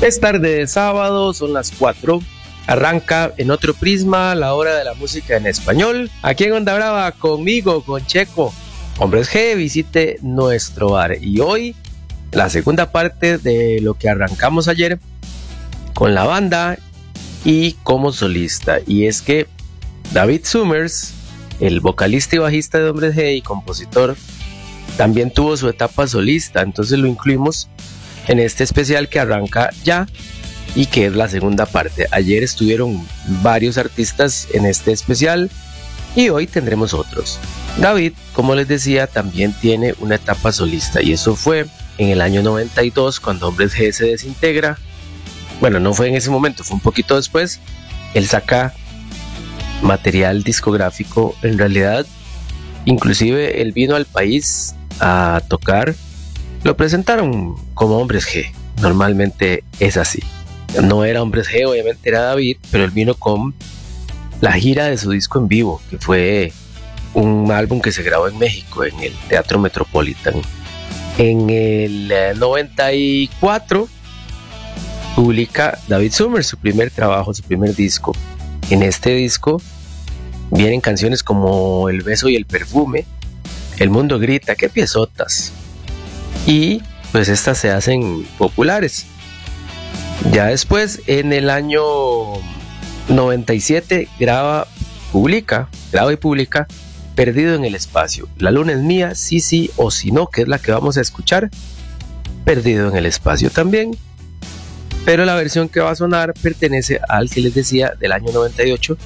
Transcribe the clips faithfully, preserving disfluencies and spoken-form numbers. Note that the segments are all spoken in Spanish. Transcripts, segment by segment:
Es tarde de sábado, son las cuatro. Arranca en otro prisma la hora de la música en español. Aquí en Onda Brava, conmigo, con Checo. Hombres G, visite nuestro bar. Y hoy, la segunda parte de lo que arrancamos ayer con la banda y como solista. Y es que David Summers, el vocalista y bajista de Hombres G y compositor, también tuvo su etapa solista. Entonces lo incluimos en este especial que arranca ya y que es la segunda parte. Ayer estuvieron varios artistas en este especial y hoy tendremos otros. David, como les decía, también tiene una etapa solista y eso fue en el año noventa y dos, cuando Hombres G se desintegra. Bueno, no fue en ese momento, fue un poquito después. Él saca material discográfico. En realidad, inclusive él vino al país a tocar. Lo presentaron como Hombres G. Normalmente es así. No era Hombres G, obviamente era David, pero él vino con la gira de su disco en vivo, que fue un álbum que se grabó en México, en el Teatro Metropolitan. En el noventa y cuatro publica David Summers su primer trabajo, su primer disco. En este disco vienen canciones como El beso y el perfume, El mundo grita, qué piezotas. Y pues estas se hacen populares. Ya después, en el año noventa y siete, graba, publica, graba y publica Perdido en el espacio. La luna es mía, sí, sí o si no, que es la que vamos a escuchar. Perdido en el espacio también. Pero la versión que va a sonar pertenece al que les decía del año noventa y ocho,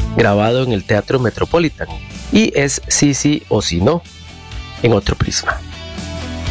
grabado en el Teatro Metropolitan. Y es sí, sí o si no, en otro prisma.